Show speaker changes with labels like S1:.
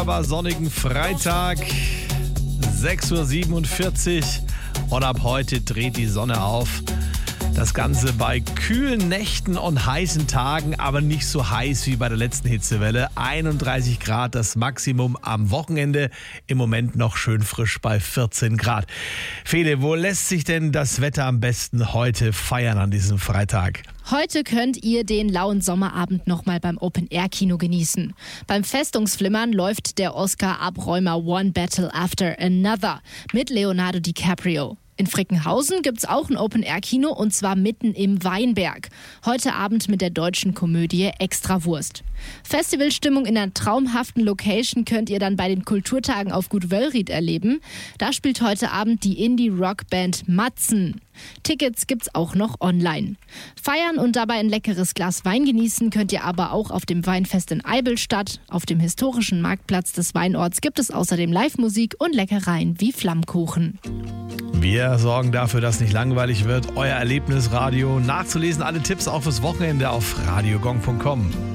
S1: Aber sonnigen Freitag, 6:47 Uhr und ab heute dreht die Sonne auf. Das Ganze bei kühlen Nächten und heißen Tagen, aber nicht so heiß wie bei der letzten Hitzewelle. 31 Grad das Maximum am Wochenende. Im Moment noch schön frisch bei 14 Grad. Fede, wo lässt sich denn das Wetter am besten heute feiern an diesem Freitag?
S2: Heute könnt ihr den lauen Sommerabend nochmal beim Open-Air-Kino genießen. Beim Festungsflimmern läuft der Oscar-Abräumer One Battle After Another mit Leonardo DiCaprio. In Frickenhausen gibt's auch ein Open-Air-Kino und zwar mitten im Weinberg. Heute Abend mit der deutschen Komödie Extrawurst. Festivalstimmung in einer traumhaften Location könnt ihr dann bei den Kulturtagen auf Gut Wöllried erleben. Da spielt heute Abend die Indie-Rock-Band Matzen. Tickets gibt's auch noch online. Feiern und dabei ein leckeres Glas Wein genießen könnt ihr aber auch auf dem Weinfest in Eibelstadt. Auf dem historischen Marktplatz des Weinorts gibt es außerdem Live-Musik und Leckereien wie Flammkuchen.
S1: Wir sorgen dafür, dass nicht langweilig wird. Euer Erlebnisradio. Nachzulesen alle Tipps auch fürs Wochenende auf radiogong.com.